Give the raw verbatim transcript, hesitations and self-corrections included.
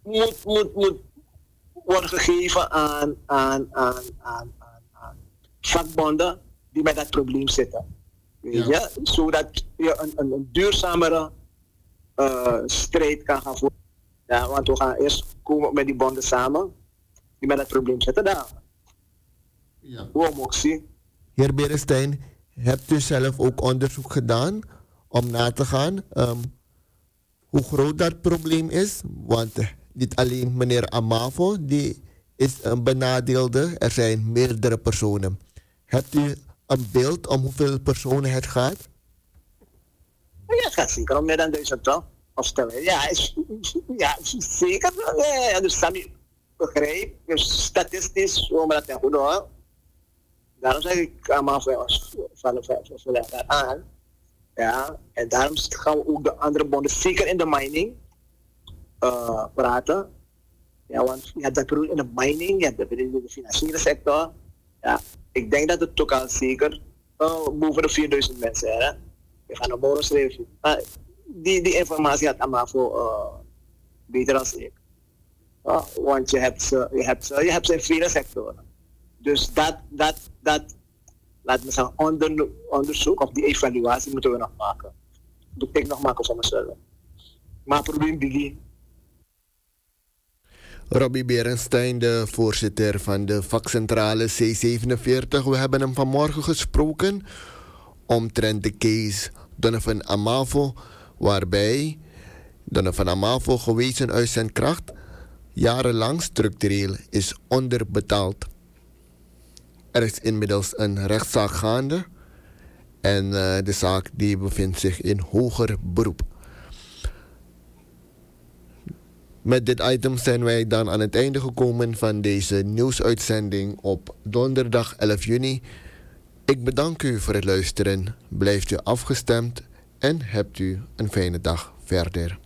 moet, moet, moet worden gegeven aan, aan, aan, aan, aan, aan vakbonden die met dat probleem zitten. Weet Ja. je? Zodat je een, een, een duurzamere uh, strijd kan gaan voeren. Ja, want we gaan eerst komen met die bonden samen die met dat probleem zitten. Daar. Ja. Hoe ook zien. Heer Berestein, hebt u zelf ook onderzoek gedaan om na te gaan um, hoe groot dat probleem is? Want uh, niet alleen meneer Amavo die is een benadeelde, er zijn meerdere personen. Hebt u een beeld om hoeveel personen het gaat? Ja, het gaat zeker om meer dan duizend toch? Of stel, ja, is, ja, zeker. Ja, ja, dus Sami begrijp, dus statistisch, hoe we dat ten goede hoor. Daarom zeg ik allemaal van van van daar aan. Ja, en daarom gaan we ook de andere bonden, zeker in de mining, uh, praten. Ja, want je hebt dat probleem in de mining, je hebt dat in de financiële sector. Ja, ik denk dat het ook al zeker uh, boven de vierduizend mensen zijn. Hè? We gaan een bonus review. Uh, die, die informatie had allemaal voor uh, beter als ik. Uh, want je hebt ze, je hebt ze, je hebt ze in vele sectoren. Dus dat, dat, dat, laat me zeggen, onder, onderzoek of die evaluatie moeten we nog maken. Dat moet ik nog maken voor mezelf. Maar het probleem begint. Robbie Berenstein, de voorzitter van de vakcentrale C zevenenveertig. We hebben hem vanmorgen gesproken omtrent de case Donovan Amavo, waarbij Donovan Amavo, gewezen uit zijn kracht, jarenlang structureel is onderbetaald. Er is inmiddels een rechtszaak gaande en uh, de zaak die bevindt zich in hoger beroep. Met dit item zijn wij dan aan het einde gekomen van deze nieuwsuitzending op donderdag elf juni. Ik bedank u voor het luisteren. Blijft u afgestemd en hebt u een fijne dag verder.